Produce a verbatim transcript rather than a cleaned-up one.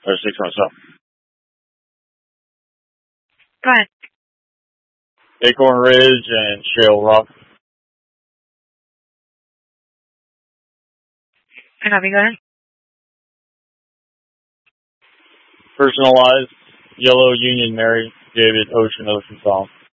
Or six myself. Go ahead. Acorn Ridge and Shale Rock. I copy, go ahead. Personalized Yellow Union Mary David Ocean Ocean Song.